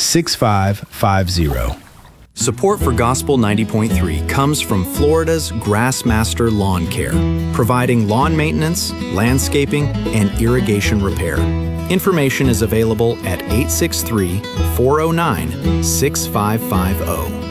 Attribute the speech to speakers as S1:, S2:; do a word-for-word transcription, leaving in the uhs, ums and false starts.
S1: six five five zero.
S2: Support for Gospel ninety point three comes from Florida's Grassmaster Lawn Care, providing lawn maintenance, landscaping, and irrigation repair. Information is available at eight six three, four oh nine, six five five zero.